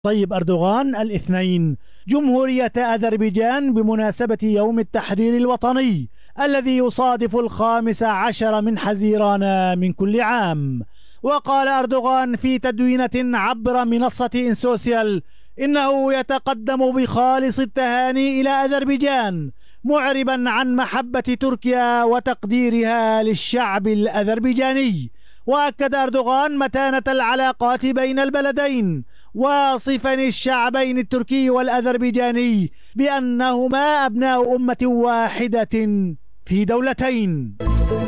طيب أردوغان الاثنين جمهورية أذربيجان بمناسبة يوم التحرير الوطني الذي يصادف 15 من حزيران من كل عام. وقال أردوغان في تدوينة عبر منصة إنسوسيال إنه يتقدم بخالص التهاني إلى أذربيجان، معربا عن محبة تركيا وتقديرها للشعب الأذربيجاني. وأكد أردوغان متانة العلاقات بين البلدين، واصفا الشعبين التركي والأذربيجاني بأنهما أبناء أمة واحدة في دولتين.